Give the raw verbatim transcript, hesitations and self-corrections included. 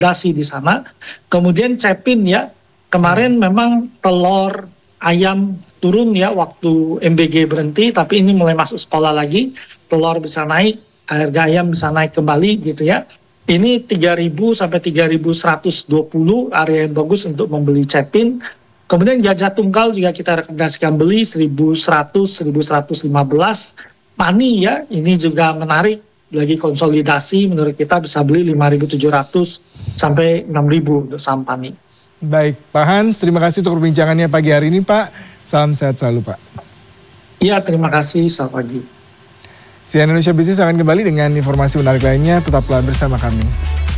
konsolidasi di sana. Kemudian Cepin ya, kemarin memang telur ayam turun ya waktu M B G berhenti, tapi ini mulai masuk sekolah lagi, telur bisa naik, harga ayam bisa naik kembali gitu ya. Ini tiga ribu sampai tiga ribu seratus dua puluh area yang bagus untuk membeli Cepin. Kemudian Gajah Tunggal juga kita rekomendasikan beli seribu seratus, seribu seratus lima belas. Pani ya, ini juga menarik, lagi konsolidasi, menurut kita bisa beli lima ribu tujuh ratus sampai enam ribu untuk saham Pani. Baik, Pak Hans, terima kasih untuk perbincangannya pagi hari ini Pak. Salam sehat selalu Pak. Iya, terima kasih, selamat pagi. C N N Indonesia Business akan kembali dengan informasi menarik lainnya, tetaplah bersama kami.